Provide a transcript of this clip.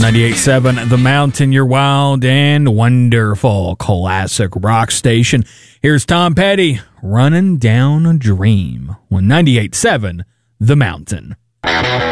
98.7 The Mountain, your wild and wonderful classic rock station. Here's Tom Petty, Running Down a Dream, on 98.7 The Mountain.